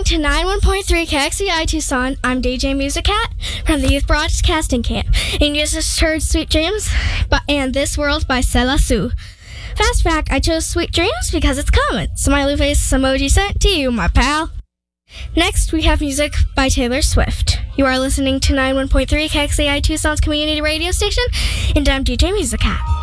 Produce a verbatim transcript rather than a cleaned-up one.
to ninety-one point three K X C I Tucson. I'm D J Music Cat from the Youth Broadcasting Camp. And you just heard Sweet Dreams by, and This World by Sela Sue. Fast fact, I chose Sweet Dreams because it's common. Smiley face emoji sent to you, my pal. Next, we have music by Taylor Swift. You are listening to ninety-one point three K X C I Tucson's community radio station, and I'm D J Music Cat.